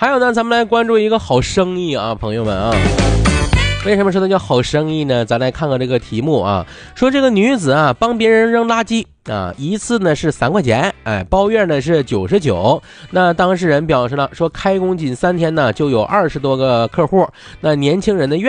还有呢，咱们来关注一个好生意啊，朋友们啊。为什么说它叫好生意呢？咱来看看这个题目啊，说这个女子啊帮别人扔垃圾啊，一次呢是3块钱，包月呢是99。那当事人表示了，说开工仅3天呢就有20多个客户，那年轻人的愿